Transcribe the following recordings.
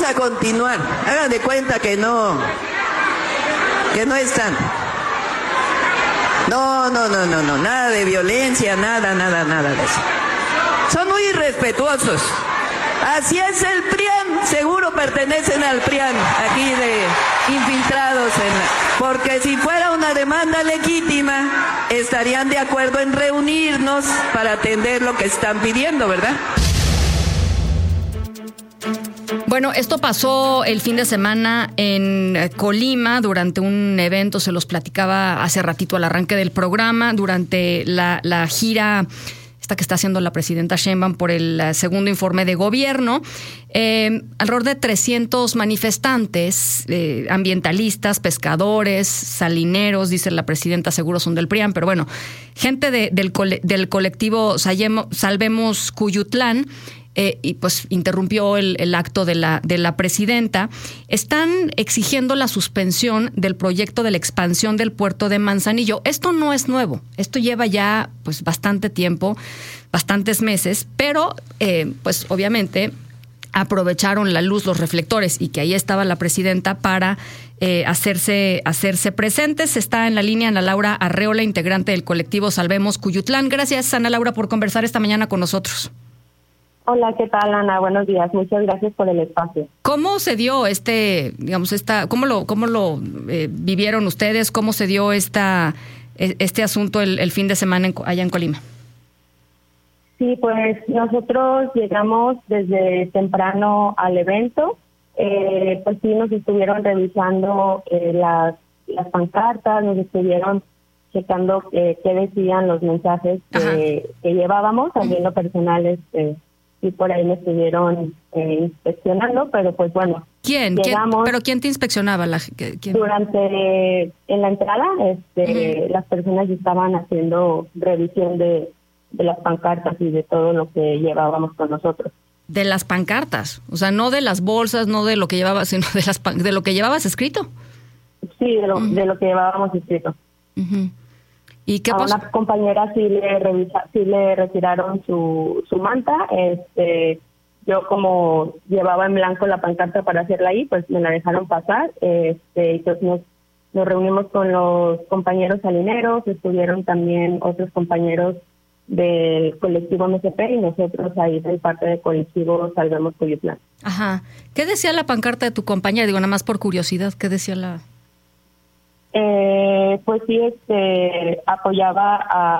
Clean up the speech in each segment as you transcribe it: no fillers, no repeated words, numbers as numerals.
a continuar. Hagan de cuenta que no están. No, nada de violencia, nada de eso. Son muy irrespetuosos. Así es el PRIAN, seguro pertenecen al PRIAN, aquí de infiltrados porque si fuera una demanda legítima, estarían de acuerdo en reunirnos para atender lo que están pidiendo, ¿verdad? Bueno, esto pasó el fin de semana en Colima durante un evento, se los platicaba hace ratito al arranque del programa, durante la gira esta que está haciendo la presidenta Sheinbaum por el segundo informe de gobierno. Alrededor de 300 manifestantes, ambientalistas, pescadores, salineros, dice la presidenta, seguro son del PRIAN, pero bueno, gente del colectivo Salvemos Cuyutlán, y pues interrumpió el acto de la presidenta. Están exigiendo la suspensión del proyecto de la expansión del puerto de Manzanillo. Esto no es nuevo, esto lleva ya pues bastante tiempo, bastantes meses, pero pues obviamente aprovecharon la luz, los reflectores, y que ahí estaba la presidenta para hacerse presentes. Está en la línea Ana Laura Arreola, integrante del colectivo Salvemos Cuyutlán. Gracias, Ana Laura, por conversar esta mañana con nosotros. Hola, ¿qué tal, Ana? Buenos días. Muchas gracias por el espacio. ¿Cómo se dio cómo lo vivieron ustedes? ¿Cómo se dio este asunto el fin de semana allá en Colima? Sí, pues nosotros llegamos desde temprano al evento. Pues sí, nos estuvieron revisando las pancartas, nos estuvieron checando qué decían los mensajes que llevábamos. También lo personal y por ahí me estuvieron inspeccionando, pero pues bueno. ¿Quién? ¿Pero quién te inspeccionaba? ¿Quién? En la entrada, las personas estaban haciendo revisión de las pancartas y de todo lo que llevábamos con nosotros. ¿De las pancartas? O sea, no de las bolsas, no de lo que llevabas, sino de lo que llevabas escrito. Sí, de lo que llevábamos escrito. Uh-huh. ¿Y qué a pasó? Una compañera sí le retiraron su manta. Yo como llevaba en blanco la pancarta para hacerla ahí, pues me la dejaron pasar. Entonces nos reunimos con los compañeros salineros, estuvieron también otros compañeros del colectivo MSP y nosotros ahí de parte del colectivo Salvemos Cuyutlán. Ajá. ¿Qué decía la pancarta de tu compañera? Digo, nada más por curiosidad, ¿qué decía la...? Pues sí, apoyaba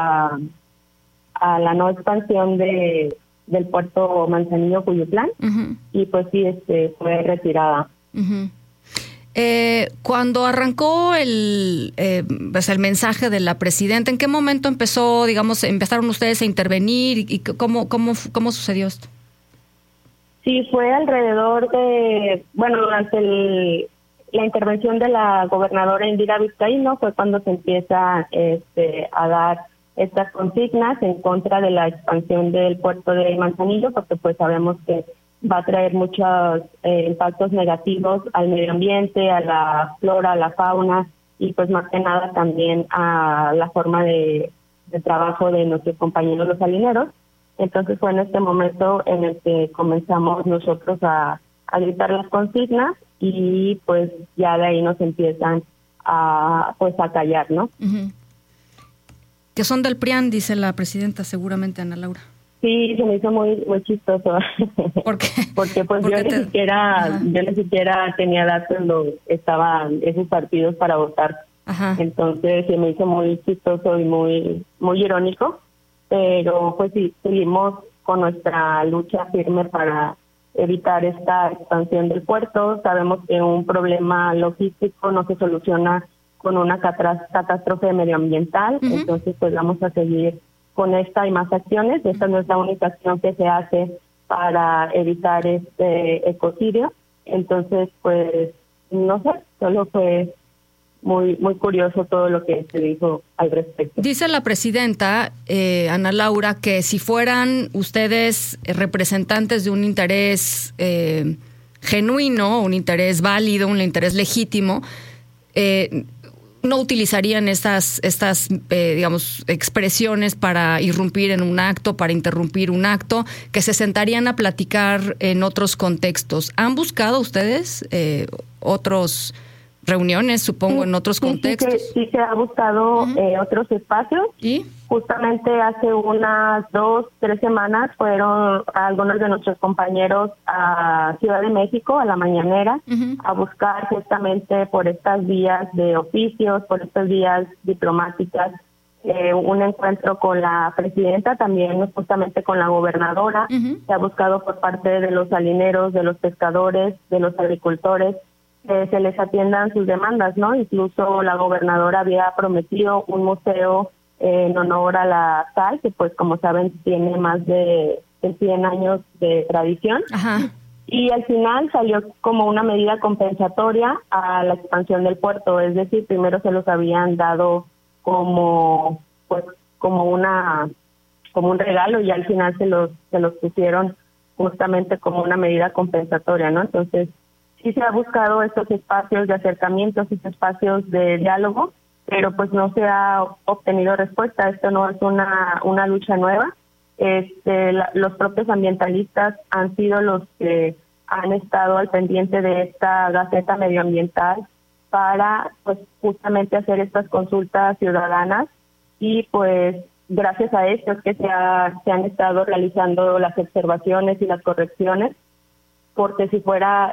a la no expansión del puerto Manzanillo Cuyutlán. Uh-huh. Y pues sí, fue retirada. Uh-huh. Cuando arrancó el mensaje de la presidenta, ¿en qué momento empezaron ustedes a intervenir y cómo sucedió esto? Sí, fue alrededor durante la intervención de la gobernadora Indira Vizcaíno fue cuando se empieza a dar estas consignas en contra de la expansión del puerto de Manzanillo, porque pues sabemos que va a traer muchos impactos negativos al medio ambiente, a la flora, a la fauna y pues más que nada también a la forma de trabajo de nuestros compañeros los salineros. Entonces fue en este momento en el que comenzamos nosotros a gritar las consignas y pues ya de ahí nos empiezan a callar, ¿no? Uh-huh. Que son del PRIAN, dice la presidenta, seguramente, Ana Laura. Sí, se me hizo muy muy chistoso. ¿Por qué? Porque pues yo ni siquiera tenía datos estaban esos partidos para votar. Ajá. Entonces se me hizo muy chistoso y muy muy irónico, pero pues sí, seguimos con nuestra lucha firme para evitar esta expansión del puerto. Sabemos que un problema logístico no se soluciona con una catástrofe medioambiental. Uh-huh. Entonces pues vamos a seguir con esta y más acciones. Esta no es la única acción que se hace para evitar este ecocidio. Entonces pues no sé, solo fue muy muy curioso todo lo que se dijo al respecto. Dice la presidenta, Ana Laura, que si fueran ustedes representantes de un interés genuino, un interés válido, un interés legítimo, no utilizarían estas digamos, expresiones para irrumpir en un acto, para interrumpir un acto, que se sentarían a platicar en otros contextos. ¿Han buscado ustedes otros reuniones, supongo, en otros contextos? Sí, se ha buscado otros espacios. ¿Y? Justamente hace unas 2-3 semanas fueron algunos de nuestros compañeros a Ciudad de México, a la Mañanera, a buscar justamente por estas vías de oficios, por estas vías diplomáticas, un encuentro con la presidenta, también justamente con la gobernadora. Se ha buscado por parte de los salineros, de los pescadores, de los agricultores, que se les atiendan sus demandas, ¿no? Incluso la gobernadora había prometido un museo en honor a la sal, que pues como saben tiene más de 100 años de tradición. Ajá. Y al final salió como una medida compensatoria a la expansión del puerto, es decir, primero se los habían dado como un regalo y al final se los pusieron justamente como una medida compensatoria, ¿no? Entonces sí se ha buscado estos espacios de acercamiento, estos espacios de diálogo, pero pues no se ha obtenido respuesta. Esto no es una lucha nueva. Los propios ambientalistas han sido los que han estado al pendiente de esta Gaceta Medioambiental para pues justamente hacer estas consultas ciudadanas y pues gracias a esto es que se han estado realizando las observaciones y las correcciones, porque si fuera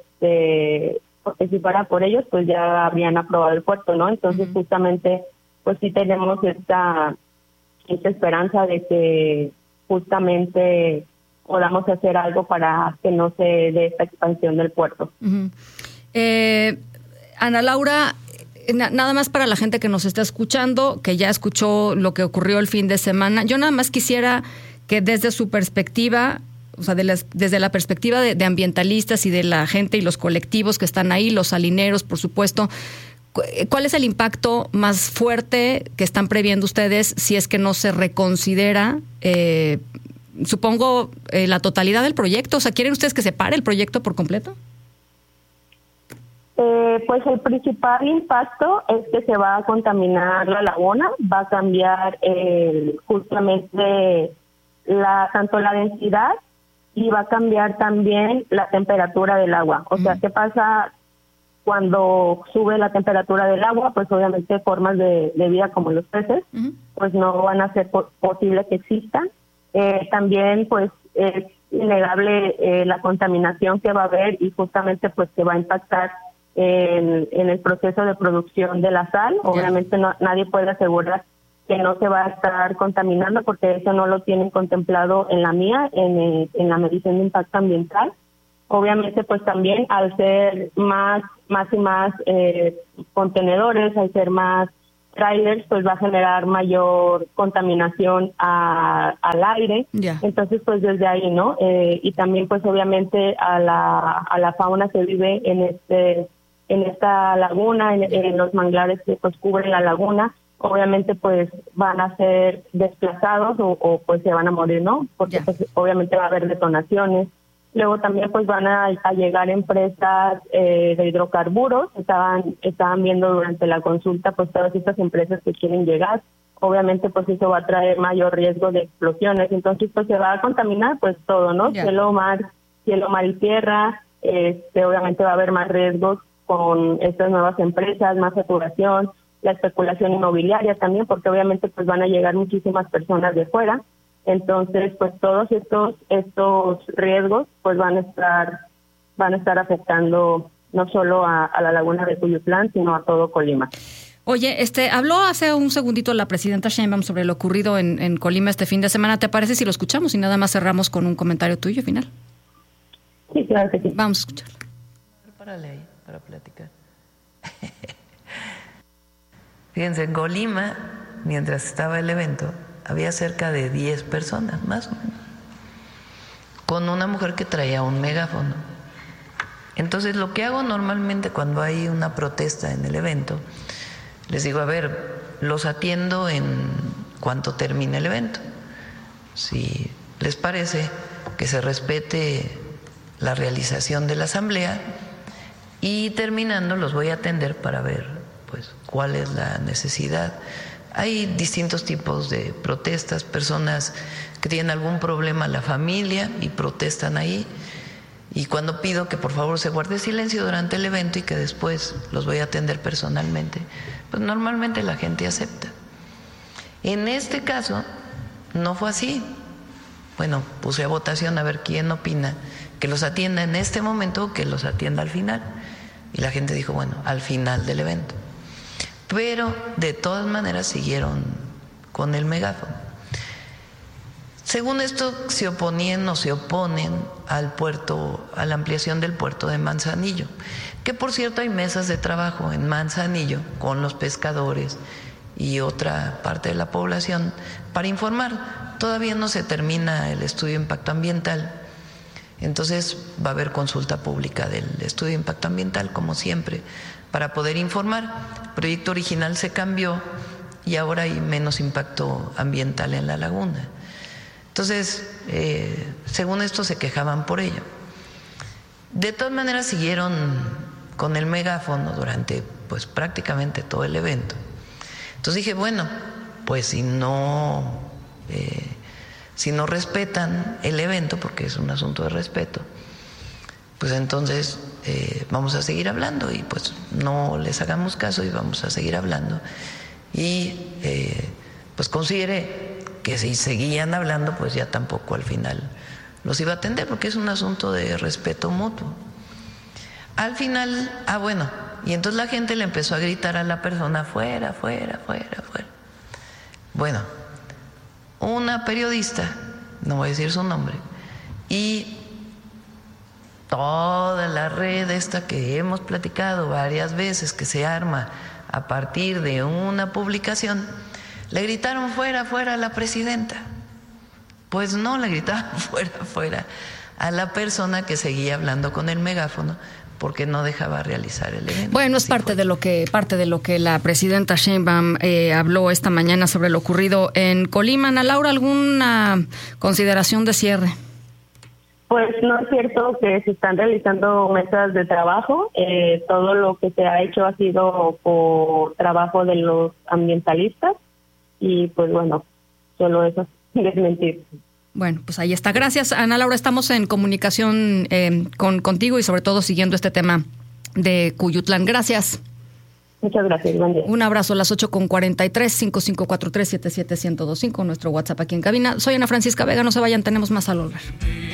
por ellos, pues ya habrían aprobado el puerto, ¿no? Entonces, justamente, pues sí tenemos esta esperanza de que justamente podamos hacer algo para que no se dé esta expansión del puerto. Ana Laura, nada más para la gente que nos está escuchando, que ya escuchó lo que ocurrió el fin de semana, yo nada más quisiera que desde su perspectiva, o sea, desde la perspectiva de ambientalistas y de la gente y los colectivos que están ahí, los salineros, por supuesto, ¿cuál es el impacto más fuerte que están previendo ustedes si es que no se reconsidera, supongo, la totalidad del proyecto? O sea, ¿quieren ustedes que se pare el proyecto por completo? Pues el principal impacto es que se va a contaminar la laguna, va a cambiar justamente tanto la densidad y va a cambiar también la temperatura del agua. O sea, ¿qué pasa cuando sube la temperatura del agua? Pues obviamente formas de vida como los peces, pues no van a ser posible que existan. También pues es innegable la contaminación que va a haber y justamente pues que va a impactar en el proceso de producción de la sal. Obviamente nadie puede asegurar que no se va a estar contaminando porque eso no lo tienen contemplado en la mía, en la medición de impacto ambiental. Obviamente pues también al ser más y más contenedores, al ser más trailers, pues va a generar mayor contaminación al aire. Entonces pues desde ahí, ¿no? Y también pues obviamente a la fauna que vive en esta laguna, en los manglares que pues cubren la laguna, obviamente pues van a ser desplazados o pues se van a morir, ¿no? Porque pues obviamente va a haber detonaciones. Luego también pues van a llegar empresas de hidrocarburos. Estaban viendo durante la consulta pues todas estas empresas que quieren llegar. Obviamente pues eso va a traer mayor riesgo de explosiones. Entonces pues se va a contaminar pues todo, ¿no? Cielo, mar y tierra. Obviamente va a haber más riesgos con estas nuevas empresas, más saturación, la especulación inmobiliaria también, porque obviamente pues van a llegar muchísimas personas de fuera. Entonces pues todos estos riesgos pues van a estar afectando no solo a la laguna de Cuyutlán, sino a todo Colima. Oye, habló hace un segundito la presidenta Sheinbaum sobre lo ocurrido en Colima este fin de semana. ¿Te parece si lo escuchamos y nada más cerramos con un comentario tuyo final? Sí, claro que sí. Vamos a escucharlo. Párale ahí para platicar. Fíjense, en Colima, mientras estaba el evento, había cerca de 10 personas, más o menos, con una mujer que traía un megáfono. Entonces, lo que hago normalmente cuando hay una protesta en el evento, les digo, a ver, los atiendo en cuanto termine el evento. Si les parece que se respete la realización de la asamblea, y terminando los voy a atender para ver pues cuál es la necesidad. Hay distintos tipos de protestas, personas que tienen algún problema en la familia y protestan ahí. Y cuando pido que por favor se guarde silencio durante el evento y que después los voy a atender personalmente, pues normalmente la gente acepta. En este caso no fue así. Bueno, puse a votación a ver quién opina que los atienda en este momento o que los atienda al final. Y la gente dijo, bueno, al final del evento. Pero de todas maneras siguieron con el megáfono. Según esto, se oponían o se oponen al puerto, a la ampliación del puerto de Manzanillo, que por cierto hay mesas de trabajo en Manzanillo con los pescadores y otra parte de la población para informar. Todavía no se termina el estudio de impacto ambiental, entonces va a haber consulta pública del estudio de impacto ambiental, como siempre, para poder informar. El proyecto original se cambió y ahora hay menos impacto ambiental en la laguna. Entonces, según esto se quejaban por ello. De todas maneras siguieron con el megáfono durante pues prácticamente todo el evento. Entonces dije, bueno, pues si no respetan el evento, porque es un asunto de respeto, pues entonces vamos a seguir hablando y pues no les hagamos caso y vamos a seguir hablando. Y pues consideré que si seguían hablando, pues ya tampoco al final los iba a atender, porque es un asunto de respeto mutuo. Al final, bueno, y entonces la gente le empezó a gritar a la persona, fuera, fuera, fuera, fuera. Bueno, una periodista, no voy a decir su nombre, y toda la red esta que hemos platicado varias veces, que se arma a partir de una publicación, le gritaron fuera, fuera a la presidenta. Pues no, le gritaban fuera, fuera a la persona que seguía hablando con el megáfono porque no dejaba realizar el evento. Bueno, es parte de lo que la presidenta Sheinbaum habló esta mañana sobre lo ocurrido en Colima. Ana Laura, ¿alguna consideración de cierre? Pues no es cierto que se están realizando mesas de trabajo. Todo lo que se ha hecho ha sido por trabajo de los ambientalistas. Y pues bueno, solo eso, desmentir. Bueno, pues ahí está. Gracias, Ana Laura. Estamos en comunicación contigo y sobre todo siguiendo este tema de Cuyutlán. Gracias. Muchas gracias. Buen día. Un abrazo a las 8:43, 5543-77125, nuestro WhatsApp aquí en cabina. Soy Ana Francisca Vega, no se vayan, tenemos más al volver.